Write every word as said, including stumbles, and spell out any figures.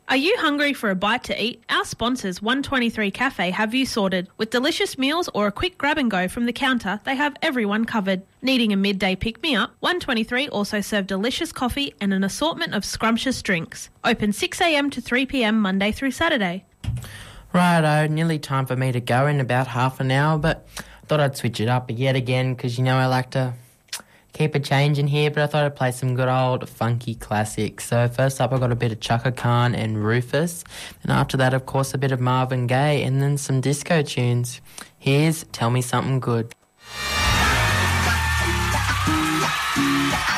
Are you hungry for a bite to eat? Our sponsors, one twenty-three Cafe, have you sorted. With delicious meals or a quick grab and go from the counter, they have everyone covered. Needing a midday pick-me-up? one twenty-three also serve delicious coffee and an assortment of scrumptious drinks. Open six a m to three p m Monday through Saturday. Righto, nearly time for me to go in about half an hour, but I thought I'd switch it up yet again because, you know, I like to keep a change in here, but I thought I'd play some good old funky classics. So first up, I got a bit of Chaka Khan and Rufus, and after that, of course, a bit of Marvin Gaye, and then some disco tunes. Here's Tell Me Something Good.